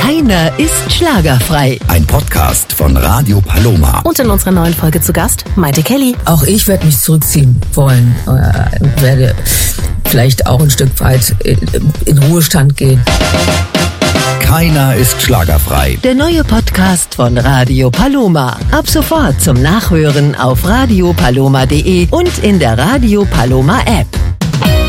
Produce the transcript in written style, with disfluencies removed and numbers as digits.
Keiner ist schlagerfrei. Ein Podcast von Radio Paloma. Und in unserer neuen Folge zu Gast Maite Kelly. Auch ich werde mich zurückziehen wollen. Werde vielleicht auch ein Stück weit in Ruhestand gehen. Keiner ist schlagerfrei. Der neue Podcast von Radio Paloma. Ab sofort zum Nachhören auf radiopaloma.de und in der Radio Paloma App.